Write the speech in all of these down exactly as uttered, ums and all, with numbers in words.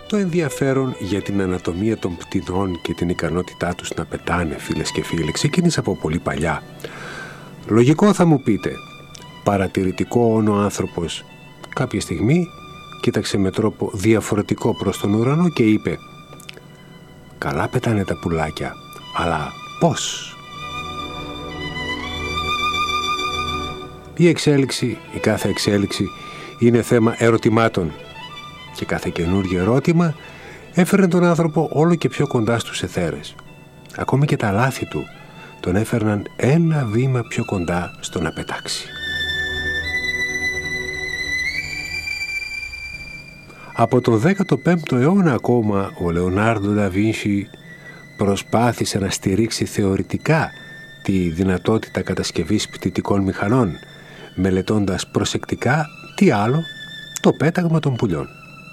Το ενδιαφέρον για την ανατομία των πτηνών και την ικανότητά τους να πετάνε, φίλες και φίλοι, ξεκίνησε από πολύ παλιά. Λογικό θα μου πείτε, παρατηρητικό όν ο άνθρωπος κάποια στιγμή κοίταξε με τρόπο διαφορετικό προς τον ουρανό και είπε «Καλά πετάνε τα πουλάκια, αλλά πώς?» Η εξέλιξη, η κάθε εξέλιξη είναι θέμα ερωτημάτων και κάθε καινούργιο ερώτημα έφερε τον άνθρωπο όλο και πιο κοντά στους αιθέρες. Ακόμη και τα λάθη του τον έφερναν ένα βήμα πιο κοντά στο να πετάξει. Από τον δέκατο πέμπτο αιώνα ακόμα ο Λεωνάρντο ντα Βίνσι προσπάθησε να στηρίξει θεωρητικά τη δυνατότητα κατασκευής πτυτικών μηχανών, μελετώντας προσεκτικά τι άλλο, το πέταγμα των πουλιών.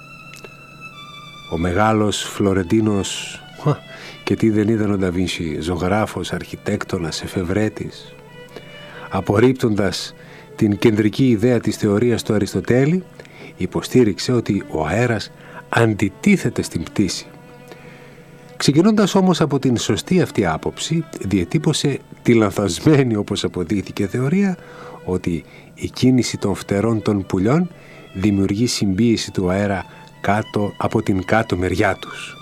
Ο μεγάλος Φλωρεντίνος, και τι δεν ήταν ο Ντα Βίνσι, ζωγράφος, αρχιτέκτονας, εφευρέτης, απορρίπτοντας την κεντρική ιδέα της θεωρίας του Αριστοτέλη, υποστήριξε ότι ο αέρας αντιτίθεται στην πτήση. Ξεκινώντας όμως από την σωστή αυτή άποψη, διετύπωσε τη λανθασμένη, όπως αποδείχθηκε, θεωρία ότι η κίνηση των φτερών των πουλιών δημιουργεί συμπίεση του αέρα κάτω από την κάτω μεριά τους.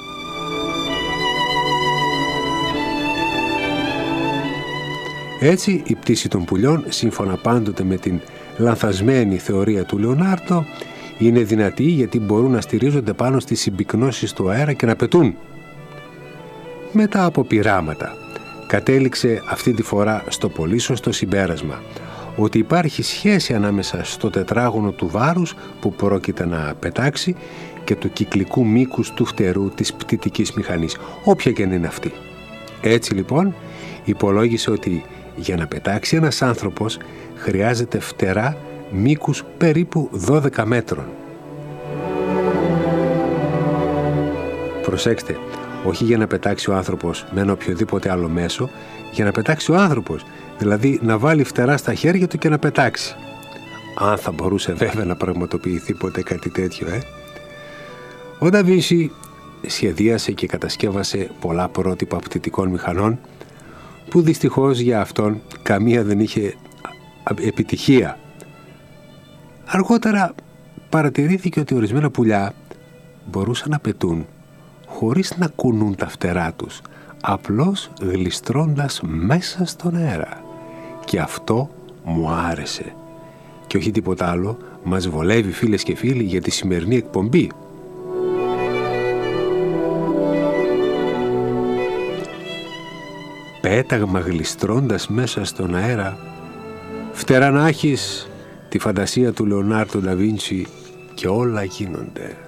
Έτσι, η πτήση των πουλιών, σύμφωνα πάντοτε με την λανθασμένη θεωρία του Λεωνάρντο, είναι δυνατή γιατί μπορούν να στηρίζονται πάνω στις συμπυκνώσεις του αέρα και να πετούν. Μετά από πειράματα, κατέληξε αυτή τη φορά στο πολύ σωστό συμπέρασμα ότι υπάρχει σχέση ανάμεσα στο τετράγωνο του βάρους που πρόκειται να πετάξει και του κυκλικού μήκους του φτερού της πτυτικής μηχανής, όποια και αν είναι αυτή. Έτσι λοιπόν, υπολόγισε ότι για να πετάξει ένας άνθρωπος χρειάζεται φτερά μήκους περίπου δώδεκα μέτρων. Προσέξτε, όχι για να πετάξει ο άνθρωπος με ένα οποιοδήποτε άλλο μέσο, για να πετάξει ο άνθρωπος, δηλαδή να βάλει φτερά στα χέρια του και να πετάξει. Αν θα μπορούσε βέβαια να πραγματοποιηθεί ποτέ κάτι τέτοιο, ε. Ο Ντα Βίνσι σχεδίασε και κατασκεύασε πολλά πρότυπα πτυτικών μηχανών, που δυστυχώς για αυτόν καμία δεν είχε επιτυχία. Αργότερα παρατηρήθηκε ότι ορισμένα πουλιά μπορούσαν να πετούν χωρίς να κουνούν τα φτερά τους, απλώς γλιστρώντας μέσα στον αέρα. Και αυτό μου άρεσε. Και όχι τίποτα άλλο, μας βολεύει, φίλες και φίλοι, για τη σημερινή εκπομπή. Πέταγμα γλιστρώντας μέσα στον αέρα. Φτερά να έχεις τη φαντασία του Λεωνάρντο ντα Βίνσι και όλα γίνονται.